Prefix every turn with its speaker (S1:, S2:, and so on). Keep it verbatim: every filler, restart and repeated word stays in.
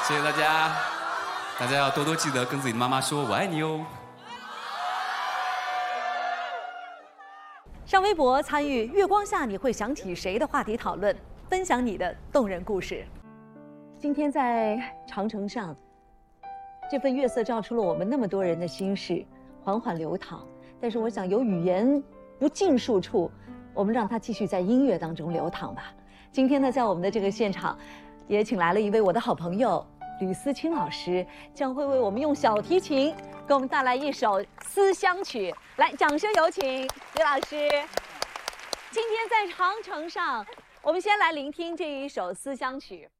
S1: 谢谢大家，大家要多多记得跟自己的妈妈说我爱你哦。
S2: 上微博参与月光下你会想起谁的话题讨论，分享你的动人故事。今天在长城上，这份月色照出了我们那么多人的心事，缓缓流淌。但是我想有语言不尽述处，我们让它继续在音乐当中流淌吧。今天呢，在我们的这个现场，也请来了一位我的好朋友吕思清老师，将会为我们用小提琴给我们带来一首《思乡曲》。来，掌声有请吕老师。今天在长城上，我们先来聆听这一首《思乡曲》。